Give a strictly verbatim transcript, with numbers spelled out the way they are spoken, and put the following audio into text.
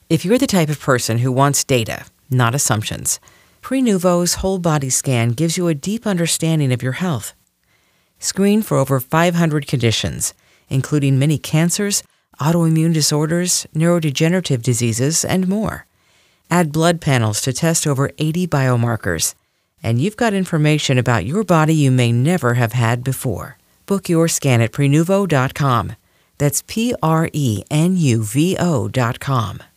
If you're the type of person who wants data, not assumptions, Prenuvo's whole body scan gives you a deep understanding of your health. Screen for over five hundred conditions, including many cancers, autoimmune disorders, neurodegenerative diseases, and more. Add blood panels to test over eighty biomarkers, and you've got information about your body you may never have had before. Book your scan at Prenuvo dot com. That's P R E N U V O dot com.